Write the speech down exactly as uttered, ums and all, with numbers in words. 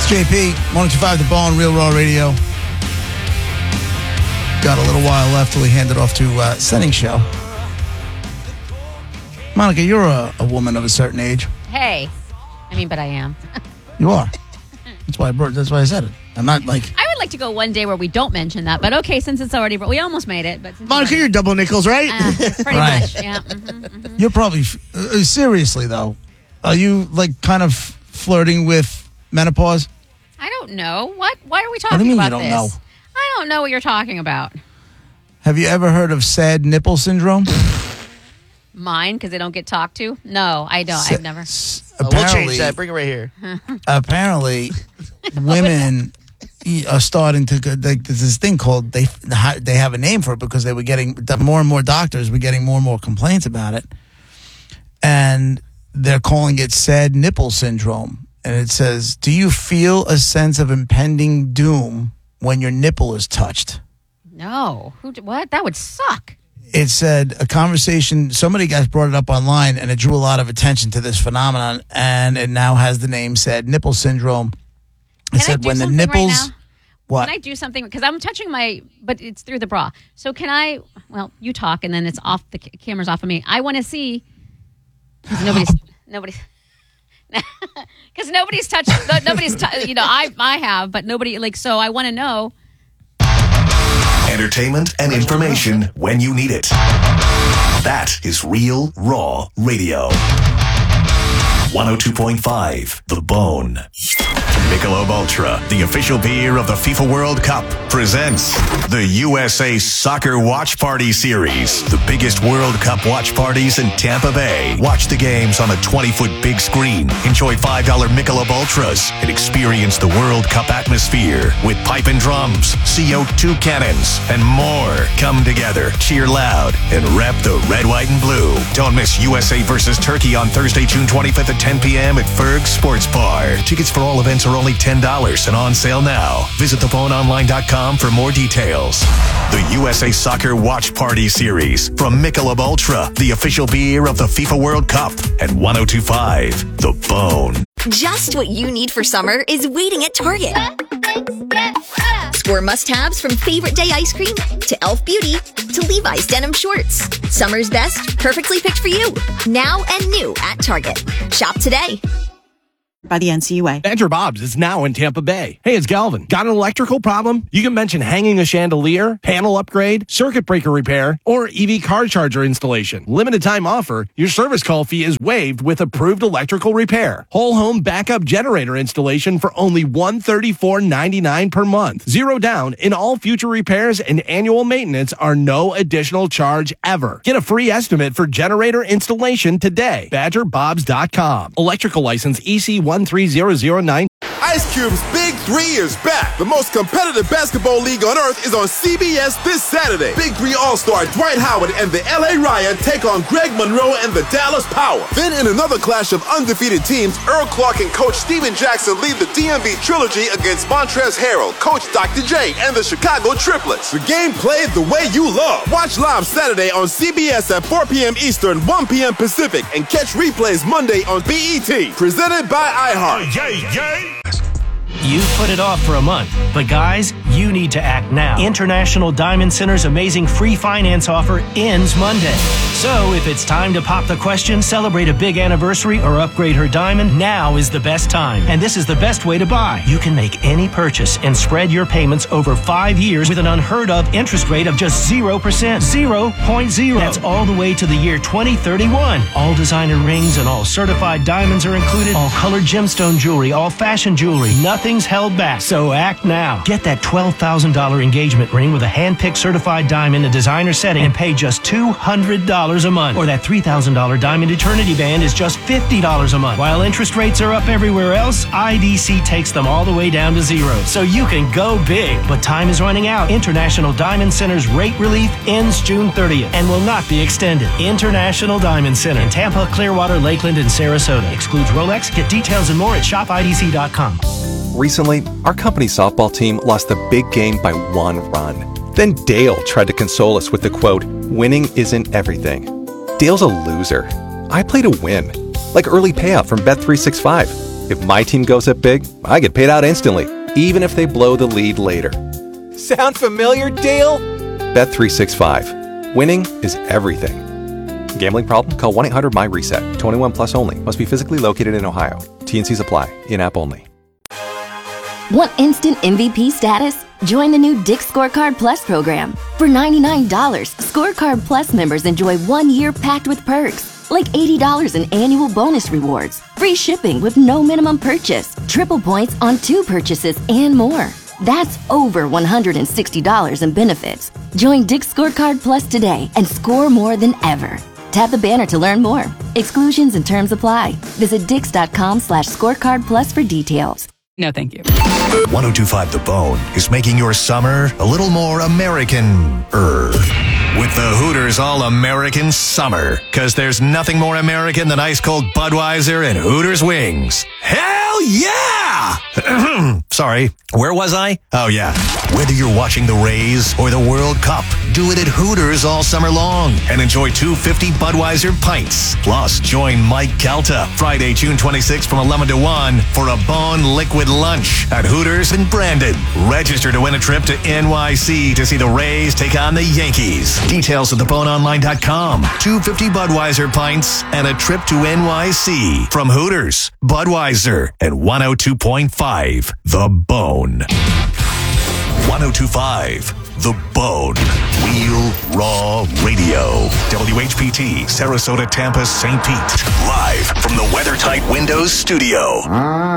J P, one oh two point five The Bone, Real Raw Radio. Got a little while left till we hand it off to uh, Setting Show. Monica, you're a, a woman of a certain age. Hey. I mean, but I am. You are. That's why I brought, that's why I said it. I'm not like... I would like to go one day where we don't mention that, but okay, since it's already... We almost made it, but... Since Monica, you're double nickels, right? Uh, pretty Right. much, yeah. Mm-hmm, mm-hmm. You're probably... Uh, seriously, though, are you, like, kind of flirting with menopause? I don't know. What? Why are we talking What do you mean about you don't this? know? I don't know what you're talking about. Have you ever heard of sad nipple syndrome? Mine, because they don't get talked to? No, I don't. Sa- I've never. s- Uh, we'll apparently, change that. Bring it right here. apparently, women are starting to go, like, there's this thing called they they have a name for it because they were getting more and more doctors were getting more and more complaints about it, and they're calling it sad nipple syndrome. And it says, "Do you feel a sense of impending doom when your nipple is touched?" No. Who? d- What? That would suck. It said a conversation, somebody guys brought it up online, and it drew a lot of attention to this phenomenon, and it now has the name sad nipple syndrome. It Can I said do when the something right nipples... now? What? Can I do something? Because I'm touching my, but it's through the bra. So can I, well, you talk and then it's off, the c- camera's off of me. I want to see, because nobody's, nobody's, because nobody's touched, no- nobody's, t- you know, I, I have, but nobody, like, so I want to know. Entertainment and information when you need it. That is Real Raw Radio. one oh two point five The Bone. Michelob Ultra, the official beer of the FIFA World Cup, presents the U S A Soccer Watch Party Series. The biggest World Cup watch parties in Tampa Bay. Watch the games on a twenty-foot big screen. Enjoy five dollar Michelob Ultras and experience the World Cup atmosphere with pipe and drums, C O two cannons, and more. Come together, cheer loud, and rep the red, white, and blue. Don't miss U S A versus Turkey on Thursday, June twenty-fifth at ten p.m. at Ferg Sports Bar. Tickets for all events are only ten dollars and on sale now. Visit the bone online dot com for more details. The U S A Soccer Watch Party Series from Michelob Ultra, the official beer of the FIFA World Cup, at one oh two point five The Bone. Just what you need for summer is waiting at Target. Score must-haves from Favorite Day ice cream to Elf Beauty to Levi's denim shorts. Summer's best, perfectly picked for you. Now and new at Target. Shop today. By the N C U A. Badger Bob's is now in Tampa Bay. Hey, it's Galvin. Got an electrical problem? You can mention hanging a chandelier, panel upgrade, circuit breaker repair, or E V car charger installation. Limited time offer. Your service call fee is waived with approved electrical repair. Whole home backup generator installation for only one hundred thirty-four ninety-nine per month. Zero down in all future repairs, and annual maintenance are no additional charge ever. Get a free estimate for generator installation today. badger bobs dot com. Electrical license E C one three zero zero nine. Ice Cube's Big Three is back. The most competitive basketball league on earth is on C B S this Saturday. Big Three All-Star Dwight Howard and the L A Ryan take on Greg Monroe and the Dallas Power. Then in another clash of undefeated teams, Earl Clark and Coach Steven Jackson lead the D M V Trilogy against Montrezl Harrell, Coach Doctor J, and the Chicago Triplets. The game played the way you love. Watch live Saturday on C B S at four p.m. Eastern, one p.m. Pacific, and catch replays Monday on B E T. Presented by iHeart. Yay, yay! You've put it off for a month, but guys, you need to act now. International Diamond Center's amazing free finance offer ends Monday. So if it's time to pop the question, celebrate a big anniversary, or upgrade her diamond, now is the best time. And this is the best way to buy. You can make any purchase and spread your payments over five years with an unheard of interest rate of just zero percent. zero point zero. That's all the way to the year twenty thirty-one. All designer rings and all certified diamonds are included. All colored gemstone jewelry, all fashion jewelry. Nothing's held back. So act now. Get that twelve thousand dollars engagement ring with a hand-picked certified diamond and designer setting and pay just two hundred dollars a month. Or that three thousand dollars diamond eternity band is just fifty dollars a month. While interest rates are up everywhere else, I D C takes them all the way down to zero. So you can go big. But time is running out. International Diamond Center's rate relief ends June thirtieth and will not be extended. International Diamond Center in Tampa, Clearwater, Lakeland, and Sarasota. Excludes Rolex. Get details and more at shop I D C dot com. Recently, our company softball team lost a big game by one run. Then Dale tried to console us with the quote, "Winning isn't everything." Dale's a loser. I play to win, like early payout from Bet three sixty-five. If my team goes up big, I get paid out instantly, even if they blow the lead later. Sound familiar, Dale? Bet three sixty-five. Winning is everything. Gambling problem? Call one eight hundred my reset. twenty-one plus only. Must be physically located in Ohio. T and Cs apply. In-app only. Want instant M V P status? Join the new Dick's Scorecard Plus program. For ninety-nine dollars, Scorecard Plus members enjoy one year packed with perks, like eighty dollars in annual bonus rewards, free shipping with no minimum purchase, triple points on two purchases, and more. That's over one hundred sixty dollars in benefits. Join Dick's Scorecard Plus today and score more than ever. Tap the banner to learn more. Exclusions and terms apply. Visit dix.com slash scorecard plus for details. No, thank you. one oh two point five The Bone is making your summer a little more American-er. With the Hooters All-American Summer. Because there's nothing more American than ice-cold Budweiser and Hooters wings. Hell yeah! Sorry, where was I? Oh, yeah. Whether you're watching the Rays or the World Cup, do it at Hooters all summer long and enjoy two fifty Budweiser pints. Plus, join Mike Calta Friday, June twenty-sixth from eleven to one for a Bone Liquid Lunch at Hooters in Brandon. Register to win a trip to N Y C to see the Rays take on the Yankees. Details at the bone online dot com. two fifty Budweiser pints and a trip to N Y C from Hooters, Budweiser, and one oh two point five The Bone. one oh two point five The Bone. Real Raw Radio. W H P T, Sarasota, Tampa, Saint Pete. Live from the WeatherTight Windows studio.